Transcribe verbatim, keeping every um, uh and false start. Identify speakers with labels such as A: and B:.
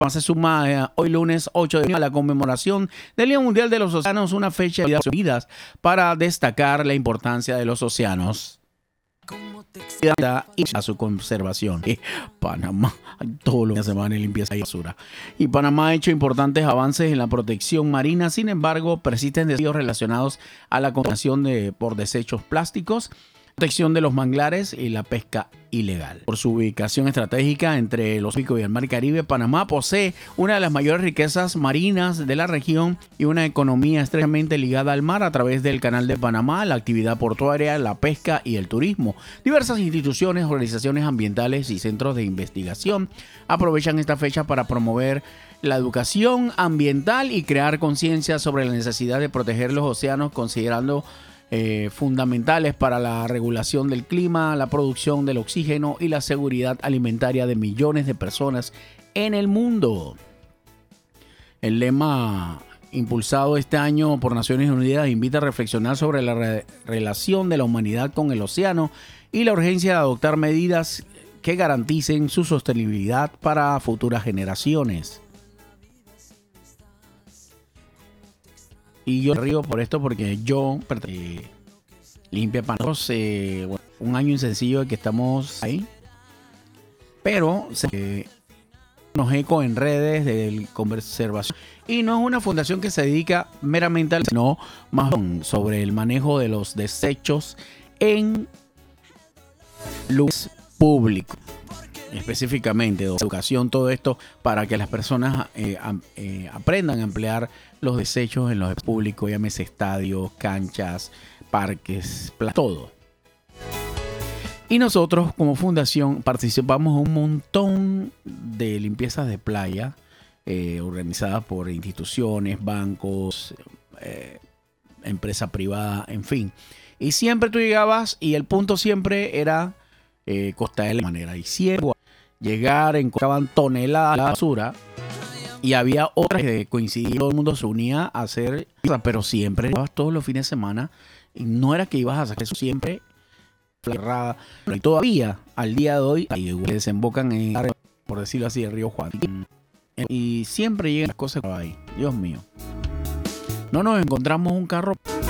A: Se suma eh, hoy lunes ocho de junio a la conmemoración del Día Mundial de los Océanos, una fecha de vidas para destacar la importancia de los océanos y a su conservación. Y Panamá, todo lo que se va en limpieza y basura. Y Panamá ha hecho importantes avances en la protección marina, sin embargo, persisten desafíos relacionados a la contaminación de, por desechos plásticos, protección de los manglares y la pesca ilegal. Por su ubicación estratégica entre el Pacífico y el Mar Caribe, Panamá posee una de las mayores riquezas marinas de la región y una economía estrechamente ligada al mar a través del Canal de Panamá, la actividad portuaria, la pesca y el turismo. Diversas instituciones, organizaciones ambientales y centros de investigación aprovechan esta fecha para promover la educación ambiental y crear conciencia sobre la necesidad de proteger los océanos, considerando Eh, fundamentales para la regulación del clima, la producción del oxígeno y la seguridad alimentaria de millones de personas en el mundo. El lema impulsado este año por Naciones Unidas invita a reflexionar sobre la re- relación de la humanidad con el océano y la urgencia de adoptar medidas que garanticen su sostenibilidad para futuras generaciones. Y yo río por esto porque yo eh, limpia panos eh, bueno, un año insencillo de que estamos ahí, pero se, nos eco en redes de conservación y no es una fundación que se dedica meramente al, sino más bien sobre el manejo de los desechos en lugares públicos, específicamente de educación, todo esto para que las personas eh, a, eh, aprendan a emplear los desechos en los públicos, llámese estadios, canchas, parques, plazas, todo. Y nosotros como fundación participamos en un montón de limpiezas de playa eh, organizadas por instituciones, bancos, eh, empresa privada, en fin. Y siempre tú llegabas y el punto siempre era eh, Costa de la manera. Y siempre llegar, encontraban toneladas de basura y había otras que coincidían, todo el mundo se unía a hacer, pero siempre ibas todos los fines de semana y no era que ibas a sacar eso siempre cerrada. Y todavía al día de hoy ahí desembocan en, por decirlo así, el río Juan y siempre llegan las cosas por ahí. Dios mío, no nos encontramos un carro